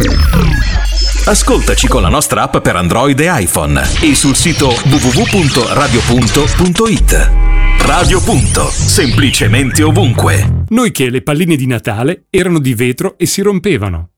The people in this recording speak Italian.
Ascoltaci con la nostra app per Android e iPhone e sul sito www.radiopunto.it. Radio Punto, semplicemente ovunque. Noi che le palline di Natale erano di vetro e si rompevano.